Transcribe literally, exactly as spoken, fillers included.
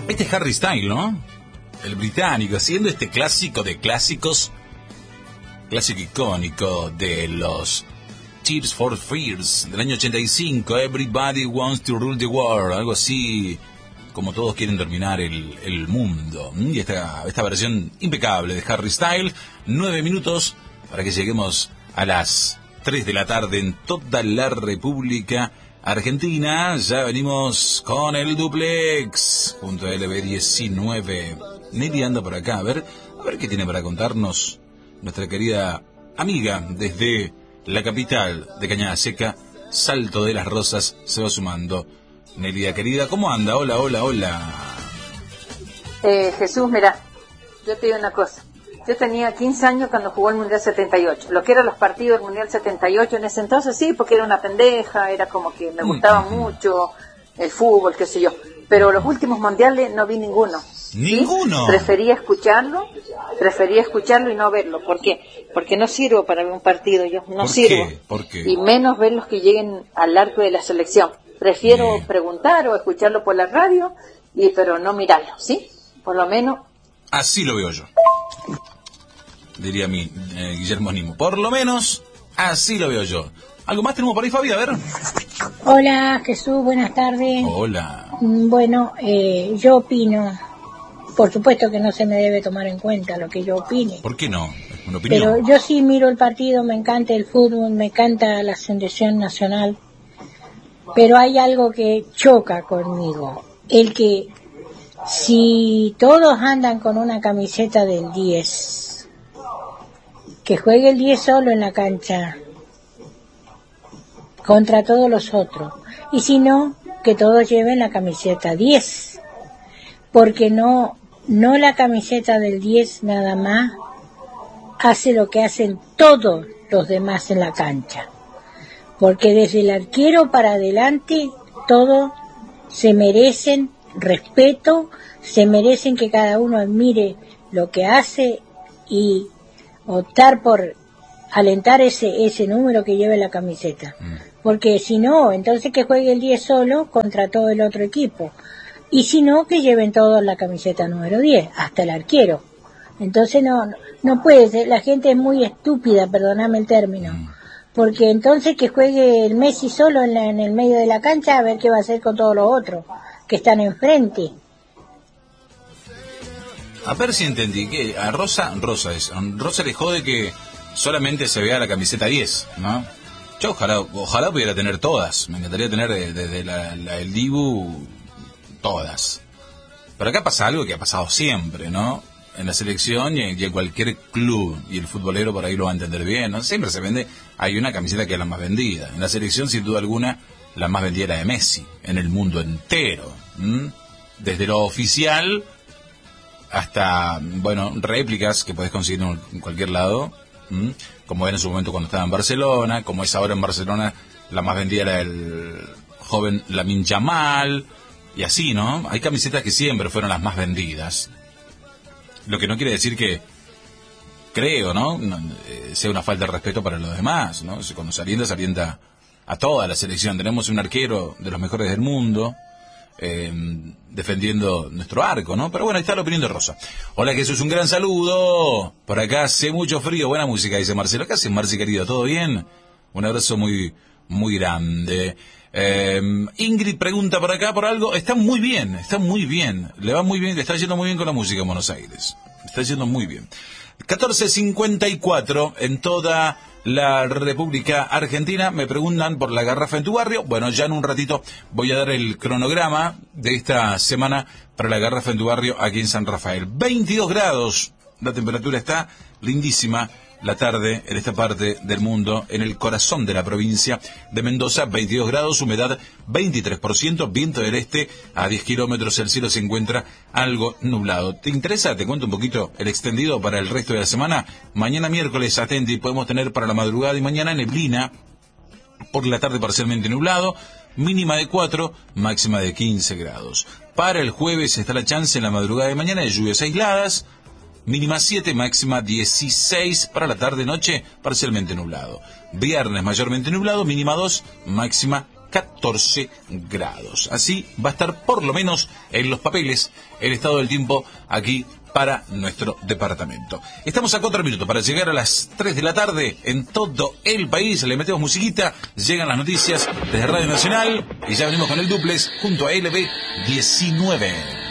Este es Harry Styles, ¿no? El británico, haciendo este clásico de clásicos, clásico icónico de los Tears for Fears del año ochenta y cinco, Everybody Wants to Rule the World, algo así como todos quieren dominar el, el mundo. Y esta, esta versión impecable de Harry Styles, nueve minutos para que lleguemos a las tres de la tarde en toda la República Argentina. Ya venimos con el duplex junto a L B diecinueve. Nelly anda por acá, a ver, a ver qué tiene para contarnos nuestra querida amiga desde la capital de Cañada Seca, Salto de las Rosas. Se va sumando. Nelly, querida, ¿cómo anda? Hola, hola, hola. Eh, Jesús, mira, yo te digo una cosa. Yo tenía quince años cuando jugó el Mundial setenta y ocho. Lo que eran los partidos del Mundial setenta y ocho en ese entonces, sí, porque era una pendeja, era como que me gustaba mm. mucho el fútbol, qué sé yo. Pero los últimos mundiales no vi ninguno. ¿Ninguno? ¿Sí? Prefería escucharlo, prefería escucharlo y no verlo. ¿Por qué? Porque no sirvo para ver un partido, yo no ¿Por sirvo. Qué? ¿Por qué? Y menos ver los que lleguen al arco de la selección. Prefiero Bien. preguntar o escucharlo por la radio, y pero no mirarlo, ¿sí? Por lo menos. Así lo veo yo. Diría mi eh, Guillermo Nimo. Por lo menos, así lo veo yo. ¿Algo más tenemos por ahí, Fabi? A ver. Hola, Jesús, buenas tardes. Hola. Bueno, eh, yo opino, por supuesto que no se me debe tomar en cuenta lo que yo opine. ¿Por qué no? Es una opinión. Pero yo sí miro el partido, me encanta el fútbol, me encanta la selección nacional. Pero hay algo que choca conmigo. El que si todos andan con una camiseta del diez, que juegue el diez solo en la cancha contra todos los otros, y si no, que todos lleven la camiseta diez, porque no no la camiseta del diez nada más hace lo que hacen todos los demás en la cancha, porque desde el arquero para adelante todos se merecen respeto, se merecen que cada uno admire lo que hace y optar por alentar ese ese número que lleve la camiseta. Mm. Porque si no, entonces que juegue el diez solo contra todo el otro equipo. Y si no, que lleven todos la camiseta número diez, hasta el arquero. Entonces no no, no puede ser, la gente es muy estúpida, perdóname el término. Mm. Porque entonces que juegue el Messi solo en, la, en el medio de la cancha, a ver qué va a hacer con todos los otros que están enfrente. A ver si entendí, que a Rosa, Rosa es, a Rosa le jode que solamente se vea la camiseta diez, ¿no? Yo ojalá, ojalá pudiera tener todas, me encantaría tener desde la, la, el Dibu todas. Pero acá pasa algo que ha pasado siempre, ¿no? En la selección y en, y en cualquier club, y el futbolero por ahí lo va a entender bien, ¿no? Siempre se vende, hay una camiseta que es la más vendida. En la selección, sin duda alguna, la más vendida era de Messi, en el mundo entero. ¿Mm? Desde lo oficial hasta, bueno, réplicas que podés conseguir en cualquier lado, ¿Mm? como era en su momento cuando estaba en Barcelona, como es ahora en Barcelona, la más vendida era el joven Lamine Yamal, y así, ¿no? Hay camisetas que siempre fueron las más vendidas. Lo que no quiere decir que, creo, ¿no? no eh, sea una falta de respeto para los demás, ¿no? Cuando se alienta, se alienta a toda la selección. Tenemos un arquero de los mejores del mundo, eh, defendiendo nuestro arco, ¿no? Pero bueno, ahí está la opinión de Rosa. Hola Jesús, un gran saludo. Por acá hace mucho frío, buena música, dice Marcelo. ¿Qué haces, Marci, querido? ¿Todo bien? Un abrazo muy, muy grande. Eh, Ingrid pregunta por acá por algo. Está muy bien, está muy bien. Le va muy bien, le está yendo muy bien con la música en Buenos Aires. Está yendo muy bien. catorce cincuenta y cuatro en toda la República Argentina. Me preguntan por la garrafa en tu barrio. Bueno, ya en un ratito voy a dar el cronograma de esta semana para la garrafa en tu barrio aquí en San Rafael. veintidós grados, la temperatura está lindísima. La tarde en esta parte del mundo, en el corazón de la provincia de Mendoza, veintidós grados, humedad veintitrés por ciento, viento del este a diez kilómetros, el cielo se encuentra algo nublado. ¿Te interesa? Te cuento un poquito el extendido para el resto de la semana. Mañana miércoles, atenti, podemos tener para la madrugada y mañana neblina, por la tarde parcialmente nublado, mínima de cuatro, máxima de quince grados. Para el jueves está la chance en la madrugada de mañana de lluvias aisladas, mínima siete, máxima dieciséis, para la tarde-noche parcialmente nublado. Viernes mayormente nublado, mínima dos, máxima catorce grados. Así va a estar por lo menos en los papeles el estado del tiempo aquí para nuestro departamento. Estamos a cuatro minutos para llegar a las tres de la tarde en todo el país. Le metemos musiquita, llegan las noticias desde Radio Nacional y ya venimos con el duplex junto a L B diecinueve.